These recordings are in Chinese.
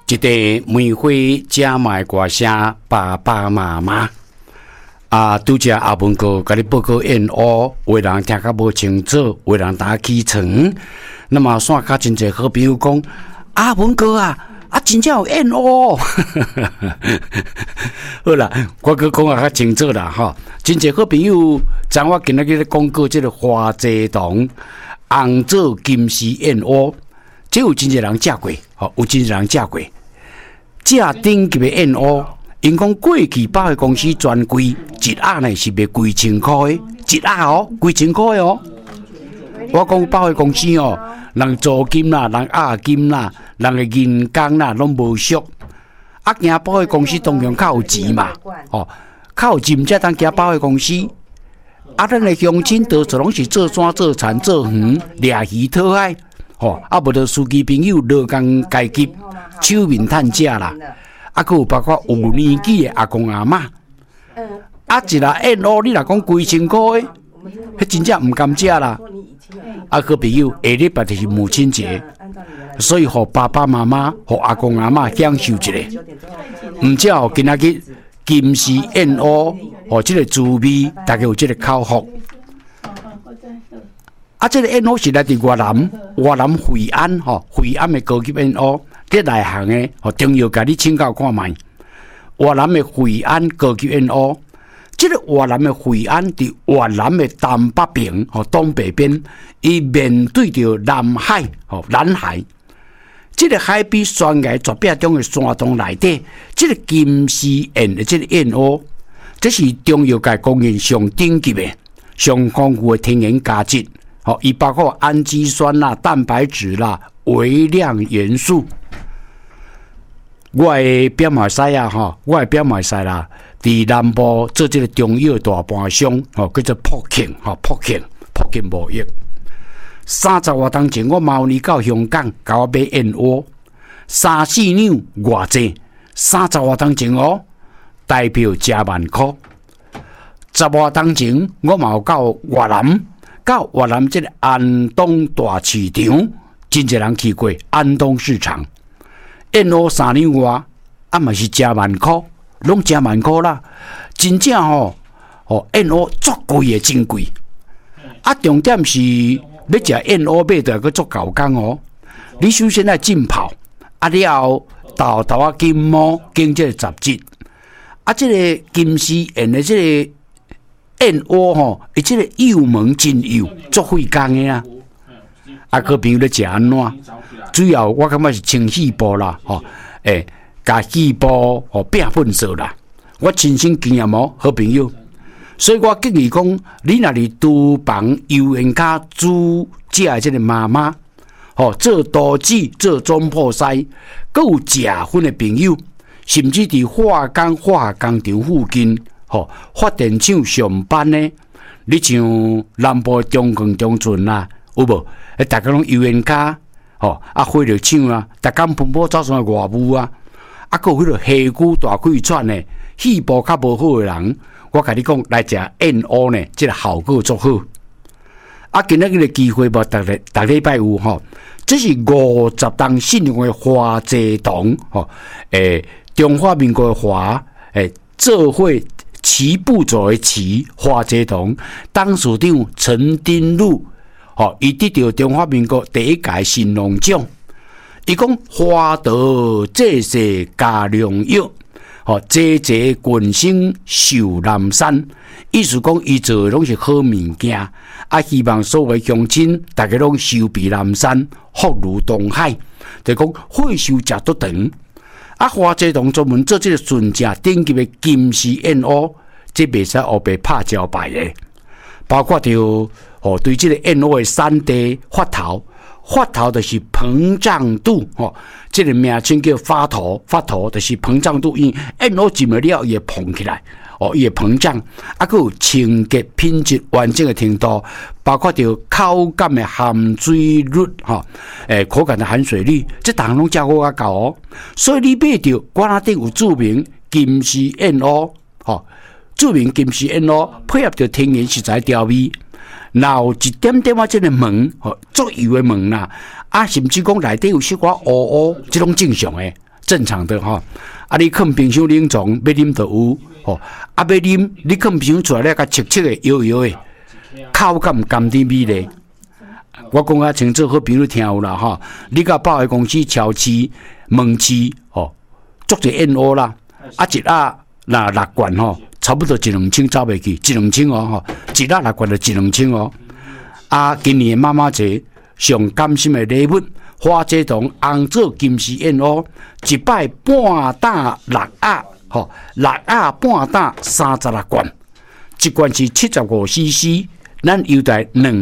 一地玫瑰加买歌声，爸爸妈妈拄只阿文哥甲你报告演乌，有人听甲无清楚，有人打起床。那么线下真侪好朋友讲，阿文哥啊，真正有演乌。好啦，我搁讲较清楚啦吼。真侪好朋友，昨我今仔日咧讲过即个花泽堂红枣金丝燕乌，这有真侪人食过，吼，有真侪人食过。食顶级的燕乌，因讲过去百货公司专柜一盒呢是卖几千块的，一盒哦，几千块哦。我讲百货公司哦，人租金啦，人押金啦，人的人工啦，拢无俗。行百货公司当然较有钱嘛，哦，较有钱才当行百货公司。咱的乡亲多数拢是做山做田做园，掠鱼讨海，吼，无就司机朋友劳工阶级。手面趁食啦，还有包括有年纪的阿公阿嬷，一个燕乌你若讲几千块，迄真正唔甘食啦。好朋友，下礼拜就是母亲节，所以互爸爸妈妈、互阿公阿嬷享受一下。唔只哦，今仔日金丝燕乌，即个滋味，大家有即个口福。即个燕乌是来自越南惠安惠安的高级燕乌。这内行的，重要甲你请教看卖。越南的惠安高级燕乌，这个越南的惠安伫越南的东北边，东北边，伊面对着南海，南海。这个海比悬崖绝壁中的山洞内底，这个金丝燕的这个燕乌，这是中药界公认上顶级的、上丰富的天然价值。伊包括氨基酸啦、蛋白质啦、微量元素。我的表妹婿啊，我的表妹婿啦，伫南部做这个中药大盘商，叫做福庆无益。30多年前，我猫年到香港，甲我买燕乌，3、4两偌济，30多年前哦，代表10万块。10多年前，我嘛有到越南这个安东大市场，真侪人去过安东市场。燕乌3两外，嘛是10万块，拢10万块啦。真正燕乌足贵的，真贵。重点是要食燕乌买就要足够工哦。你首先来浸泡，了后豆金毛经这个杂质。这个金丝燕的这个燕乌伊这个幼毛真幼，足费工的啊。个朋友咧食安怎？主要我感觉是清细胞啦，加细胞变粉色啦。我亲身经验哦，好朋友，所以我建议讲，你若是厨房油盐卡煮食的这个妈妈，做刀子、做总铺师，阁有食薰的朋友，甚至伫化学工厂附近，发电厂上班呢，你像南部中港中村啦，有无？大家拢油盐卡，火药厂啊，逐工奔波走上外务啊，阁有迄个下骨大气喘的，气部较无好的人，我甲你讲来食燕乌呢，这个效果足好。今仔日个机会无，逐礼拜有这是50档信用的花泽堂中华民国的华做伙齐步走的齐花泽堂，董事长陈丁禄。伊得到中华民国第1届新农奖。伊讲花道济世加良药，济济群生寿南山。意思讲伊做的拢是好物件，希望所有乡亲大家拢寿比南山，福如东海。就讲岁寿食都长。花泽堂专门做这个纯正顶级的金丝燕乌，这袂使黑白拍招牌的，包括着。对这个燕乌的产地发头就是膨胀度，这个名称叫发头就是膨胀度，因为燕乌浸了了伊会膨起来，伊会膨胀，还有清洁品质完整的程度，包括着口感的含水率，口感的含水率，这当然拢照顾较够哦。所以你买着罐仔顶有注明金丝燕乌，注明金丝燕乌配合着天然食材调味。然后一点点这个毛，足油的毛啦，甚至讲内底有小可乌乌，这种正常的， 正常的哈。啊，你放冰箱冷藏，要啉就有吼。啊，要啉，你放冰箱出来了，甲切切的、摇摇的，口感甘甜美丽。我讲啊，清楚好朋友听有啦哈。你甲百货公司、超市、门市吼，做者燕窝啦，啊一盒那6罐吼，差不多1-2千走袂去，1-2千哦吼，一盒6罐就1-2千哦。啊，今年的妈妈节上甘心的礼物，花枝糖红枣金丝燕窝，一摆半打6盒，吼，6盒半打36罐，一罐是75cc。咱优待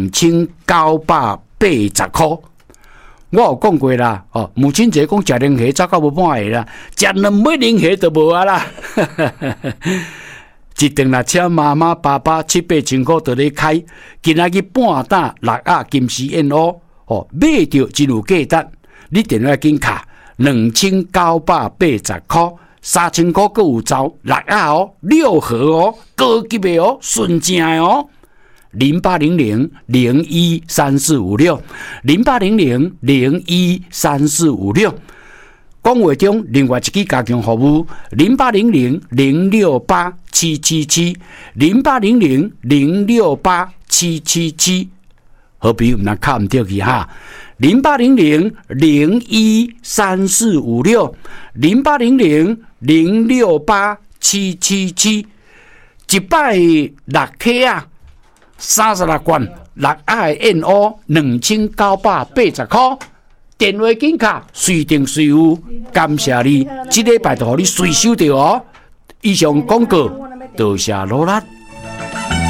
2980块，我有讲过啦，哦，母亲节讲食零虾早到无半下啦，食2尾零虾就无啊啦，一顿啦车妈妈爸爸7-8千块就咧开，今仔日半打6盒金丝燕窝，哦，买着真有价值，你电话紧卡2980块，3000块阁有走6盒哦，6盒哦，高级的哦，纯正的哦。0800-013456，0800-013456。讲话中另外一支加强服务，0800-0687777，0800-0687777。好朋友，唔通卡唔掉去哈。0800-013456，0800-0687777。一摆6克啊，36罐6盒燕窝，2980块。电话紧卡，随定随有，感谢你，这礼拜就互你随收到哦。以上广告，多谢罗拉。